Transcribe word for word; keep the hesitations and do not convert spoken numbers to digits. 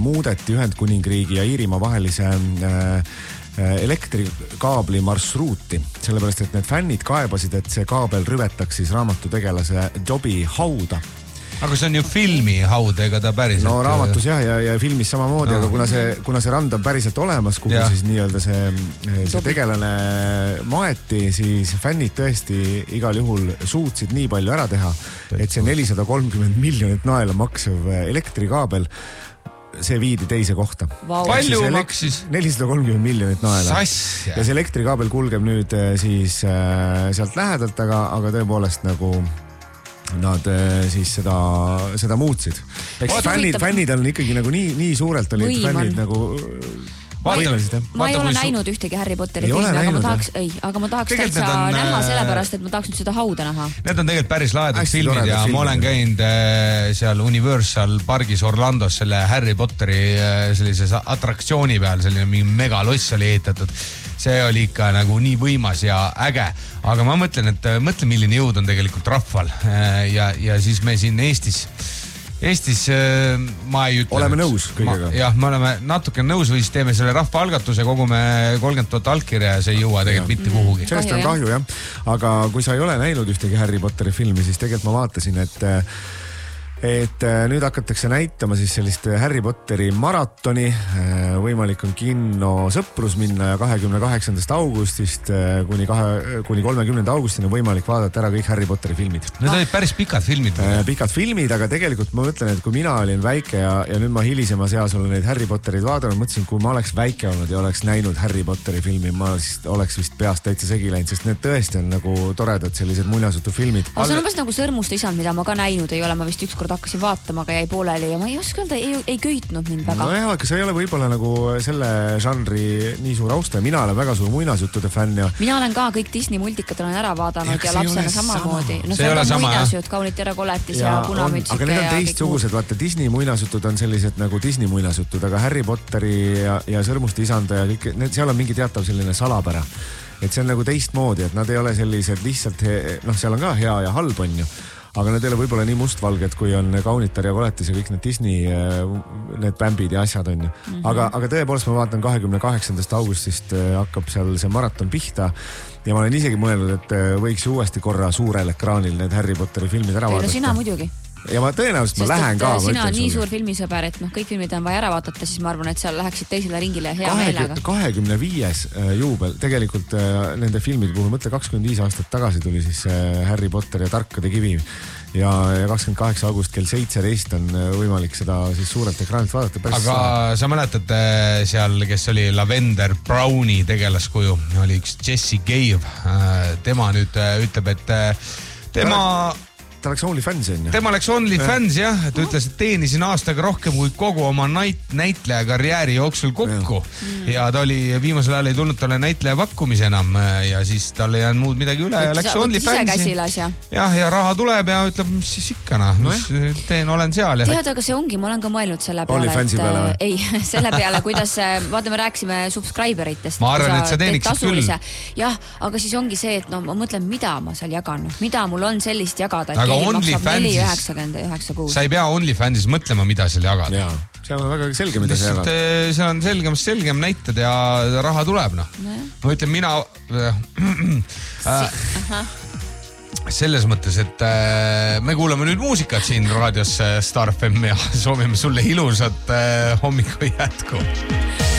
muudeti Ühendkuningriigi ja Iirimaa vahelise äh, elektrikaabli marsruuti, sellepärast et need fännid kaebasid, et see kaabel rüvetaks siis raamatutegelase Dobby hauda. Aga see on ju filmi haud, ega ta päriselt... No raamatus jah, ja, ja filmis samamoodi, no. Aga kuna see, kuna see rand on päriselt olemas, kuhu ja. Siis nii-öelda see, see tegelane maeti, siis fännid tõesti igal juhul suutsid nii palju ära teha, et see nelisada kolmkümmend miljonit naela maksev elektrikaabel see viidi teise kohta. Wow. Palju elek- maksis? nelisada kolmkümmend miljonit naela. Sass, ja see elektrikaabel kulgeb nüüd siis äh, sealt lähedalt, aga, aga tõepoolest nagu nad äh, siis seda, seda muutsid. Eks fännid, fännid on ikkagi nagu nii, nii suurelt olid fännid nagu... Vaata, ma ei ole näinud ühtegi Harry Potteri filmi, aga ma tahaks, ei, aga ma tahaks täitsa on, näha sellepärast, et ma tahaks nüüd seda hauda näha. Need on tegelikult päris laedad filmid ja ma olen käinud seal Universal pargis Orlandos selle Harry Potteri sellises atraktsiooni peal, selline mingi megaloss oli ehitatud. See oli ikka nagu nii võimas ja äge, aga ma mõtlen, et mõtle, milline jõud on tegelikult rahval ja, ja siis me siin Eestis Eestis ma ei ütle. Oleme nõus kõigega. Jah, me oleme natuke nõus või siis teeme selle rahvaalgatuse, kogume kolmkümmend tuhat allkirja ja see ei jõua tegelikult mitte kuhugi. Sellest on kahju, jah. Aga kui sa ei ole näinud ühtegi Harry Potteri filmi, siis tegelikult ma vaatasin, et et nüüd hakatakse näitama siis sellist Harry Potteri maratoni. Võimalik on kinno sõprus minna ja kahekümne kaheksandast augustist kuni, kahe, kuni kolmekümnenda augustini on võimalik vaadata ära kõik Harry Potteri filmid. Need olid päris pikad filmid. Pikad filmid, aga tegelikult ma mõtlen, et kui mina olin väike ja, ja nüüd ma hilisema seas olen neid Harry Potterid vaadanud, mõtlesin, kui ma oleks väike olnud ja oleks näinud Harry Potteri filmi, ma siis oleks vist peast täitsa segi läinud, sest need tõesti on nagu toredad sellised muinasjutu filmid. Aga see on umbes nagu Sõrmuste isand, mida ma ka näinud ei ole, ma vist ükskord hakkasin vaatama, aga jäi pooleli ja ma ei oska öelda, ei, ei köitnud mind väga. No jah, aga sa ei ole võib-olla nagu selle žanri nii suur austaja. Mina olen väga suur muinasjuttude fänn ja... Mina olen ka kõik Disney multikad olen ära vaadanud ja, ja lapsena samamoodi. No see, see on muinasjutt, Kaunit ja Koletis ja, ja Punamütsike. Aga need on teistsugused, vaata Disney muinasjutud on sellised nagu Disney muinasjutud, aga Harry Potteri ja, ja Sõrmuste isanda ja kõik, need, seal on mingi teatav selline salapära. Et see on nagu teistmoodi, et nad ei ole sellised lihtsalt, noh, seal on ka hea ja halb on ju. Aga need ei ole võib-olla nii mustvalged, kui on Kaunitar ja Koletis ja kõik need Disney, need bämbid ja asjad on ju. Mm-hmm. Aga, aga tõepoolest ma vaatan kahekümne kaheksandast augustist hakkab seal see maraton pihta ja ma olen isegi mõelnud, et võiks uuesti korra suurel ekraanil need Harry Potteri filmid ära vaadata. No sina muidugi. Ja ma tõenäoliselt ma lähen ka. Sina on nii suur filmisõber, et noh, kõik filmid on vaja ära vaadata, siis ma arvan, et seal läheksid teisele ringile hea meelega. kahekümne viies juubel, tegelikult nende filmide puhul, mõtle kakskümmend viis aastat tagasi tuli siis Harry Potter ja Tarkade kivi ja kakskümmend kaheksa august kell seitseteist on võimalik seda siis suurelt ekraanilt vaadata. Aga saa. Sa mäletad seal, kes oli Lavender Browni tegelaskuju, oli üks Jessie Cave. Tema nüüd ütleb, et tema... Ta oleks OnlyFans, on ju? Tema oleks OnlyFans, jah. Ta ütles, et teenisin aastaga rohkem kui kogu oma näit, näitleja karjääri jooksul kokku. Ja, ja ta oli, viimasel ajal ei tulnud talle näitleja pakkumise enam ja siis talle ei muud midagi üle ja läks OnlyFansi. Jah, ja raha tuleb ja ütleb, mis siis ikka, noh, mis teen, olen seal. Ja... Tead, aga see ongi, ma olen ka mõelnud selle peale, OnlyFansi peale või? Ei, selle peale, kuidas, vaata, me rääksime subscriberitest. Ma arvan, et sa teeniksid küll. Jah, aga siis ongi see, et no, ma mõtlen, mida ma seal jagan, mida mul on sellist jagada, et OnlyFansis, sa ei pea OnlyFansis mõtlema, mida seal jagad. Jaa, seal on väga selge, mida sa jagad. Seal on selgem, selgem näitad ja raha tuleb, noh. Ma ütlen, mina... Selles mõttes, et me kuulame nüüd muusikat siin raadios Star F M ja soovime sulle ilusat hommiku jätku.